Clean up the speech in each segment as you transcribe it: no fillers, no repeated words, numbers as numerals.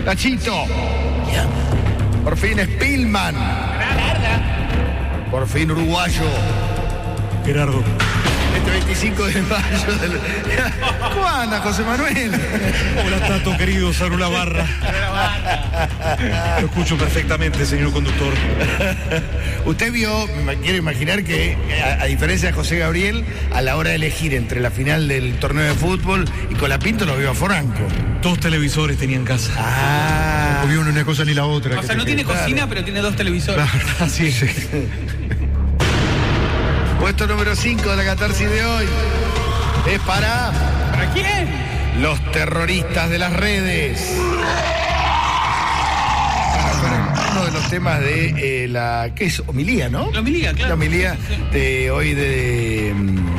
Nachito. Por fin Spillman. Por fin uruguayo. Gerardo. Este 25 de mayo del... ¿Cómo anda, José Manuel? Hola, Tato, querido, Sarula Barra. Lo escucho perfectamente, señor conductor. Usted vio, quiero imaginar que, a diferencia de José Gabriel, a la hora de elegir entre la final del torneo de fútbol y Colapinto lo vio a Franco. 2 televisores tenía en casa. No vio una cosa ni la otra. O sea, no tiene cocina, pero tiene 2 televisores. Así es. Puesto número 5 de la catarsis de hoy es para... ¿Para quién? Los terroristas de las redes. Uno de los temas de la... ¿Qué es? Homilía, ¿no? La homilía, claro. La homilía de hoy de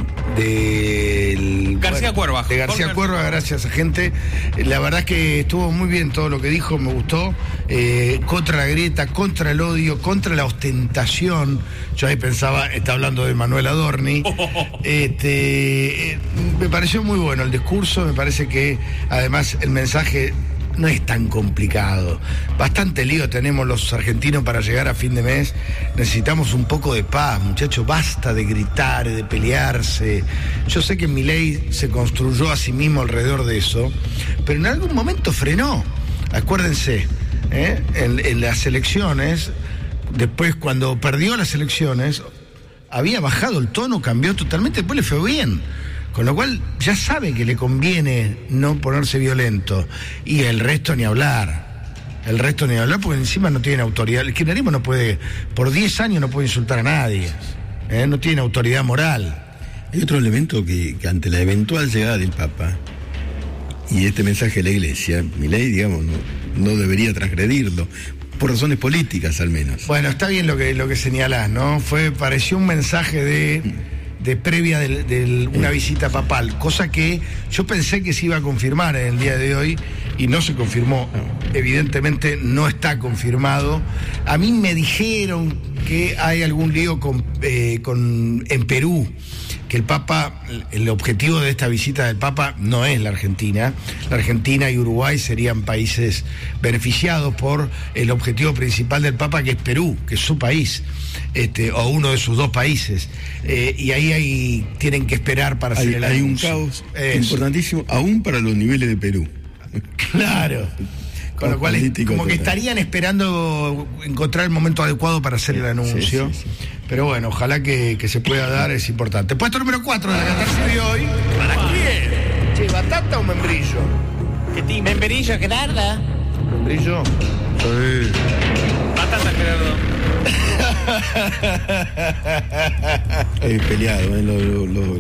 García Cuerva. De García Cuerva, gracias, gente. La verdad es que estuvo muy bien todo lo que dijo, me gustó. Contra la grieta, contra el odio, contra la ostentación. Yo ahí pensaba, está hablando de Manuel Adorni. Me pareció muy bueno el discurso, me parece que además el mensaje no es tan complicado. Bastante lío tenemos los argentinos para llegar a fin de mes. Necesitamos un poco de paz, muchachos. Basta de gritar, de pelearse. Yo sé que Milei se construyó a sí mismo alrededor de eso, pero en algún momento frenó. Acuérdense, en las elecciones, después cuando perdió las elecciones, había bajado el tono, cambió totalmente, después le fue bien. Con lo cual ya sabe que le conviene no ponerse violento. Y el resto ni hablar. El resto ni hablar porque encima no tienen autoridad. El kirchnerismo no puede, por 10 años no puede insultar a nadie. No tiene autoridad moral. Hay otro elemento que ante la eventual llegada del Papa y este mensaje de la Iglesia, Milei, digamos, no debería transgredirlo. Por razones políticas al menos. Bueno, está bien lo que señalás, ¿no? Pareció un mensaje de previa de una visita papal, cosa que yo pensé que se iba a confirmar en el día de hoy y no se confirmó. Evidentemente no está confirmado. A mí me dijeron que hay algún lío en Perú, que el Papa, el objetivo de esta visita del Papa no es la Argentina. La Argentina y Uruguay serían países beneficiados por el objetivo principal del Papa, que es Perú, que es su país, o uno de sus 2 países. Y ahí tienen que esperar para hacer el anuncio. Hay un caos importantísimo, aún para los niveles de Perú. Claro. Con lo cual, como que estarían esperando encontrar el momento adecuado para hacer el anuncio. Sí. Pero bueno, ojalá que se pueda dar, es importante. Puesto número 4 de la catarsis de hoy. ¿Para quién? Che, ¿batata o membrillo? ¿Qué team? ¿Membrillo, Gerardo? ¿Membrillo? Sí. Batata, Gerardo. Peleado,